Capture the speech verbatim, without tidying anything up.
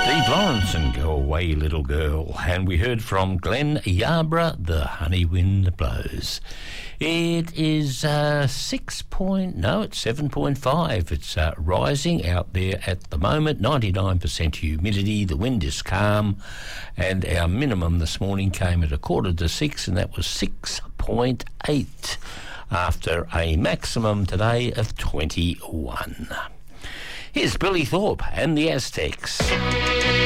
Steve Lawrence and Go Away Little Girl. And we heard from Glenn Yarborough, The Honey Wind Blows. It is uh, six point, no, it's seven point five. It's uh, rising out there at the moment, ninety-nine percent humidity, the wind is calm, and our minimum this morning came at a quarter to six, and that was six point eight, after a maximum today of twenty-one. Here's Billy Thorpe and the Aztecs.